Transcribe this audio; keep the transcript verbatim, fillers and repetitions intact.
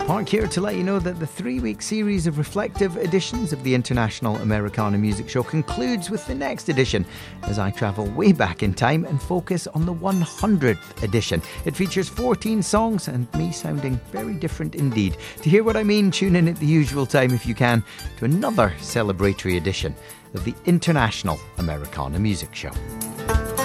Park here to let you know that the three-week series of reflective editions of the International Americana Music Show concludes with the next edition as I travel way back in time and focus on the one hundredth edition. It features fourteen songs and me sounding very different indeed. To hear what I mean, tune in at the usual time if you can to another celebratory edition of the International Americana Music Show.